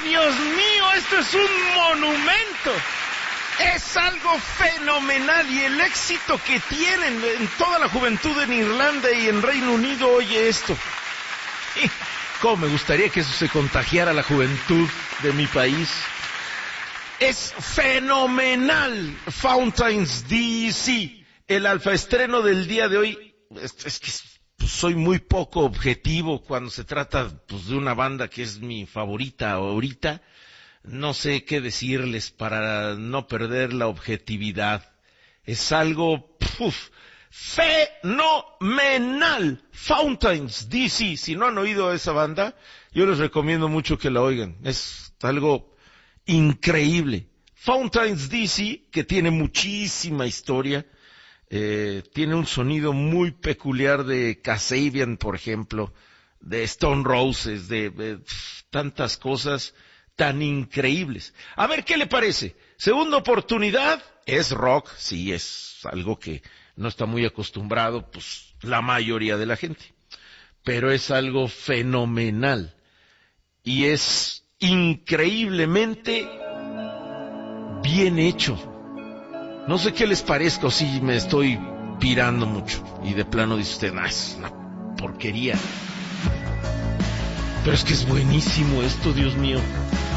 Dios mío, esto es un monumento. Es algo fenomenal y el éxito que tienen en toda la juventud en Irlanda y en Reino Unido oye esto. Cómo me gustaría que eso se contagiara a la juventud de mi país. Es fenomenal. Fountains DC, el alfaestreno del día de hoy. Es que soy muy poco objetivo cuando se trata de una banda que es mi favorita ahorita. No sé qué decirles para no perder la objetividad. Es algo fenomenal. Fountains DC. Si no han oído a esa banda, yo les recomiendo mucho que la oigan. Es algo increíble. Fountains DC, que tiene muchísima historia, tiene un sonido muy peculiar de Kasabian, por ejemplo, de Stone Roses, de tantas cosas tan increíbles. A ver, ¿qué le parece? Segunda oportunidad, es rock, sí, es algo que no está muy acostumbrado, pues, la mayoría de la gente. Pero es algo fenomenal. Y es increíblemente bien hecho. No sé qué les parezca o si me estoy pirando mucho. Y de plano dice usted, es una porquería. Pero es que es buenísimo esto, Dios mío.